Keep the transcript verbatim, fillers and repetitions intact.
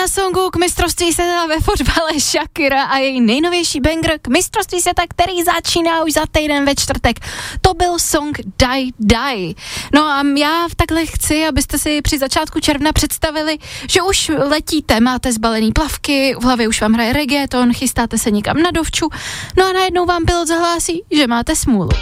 na songu k mistrovství světa ve fotbale Shakira a její nejnovější banger k mistrovství světa, který začíná už za týden ve čtvrtek. To byl song Die Die. No a já takhle chci, abyste si při začátku června představili, že už letíte, máte zbalený plavky, v hlavě už vám hraje reggaeton, chystáte se někam na dovču, no a najednou vám pilot zahlásí, že máte smůlu.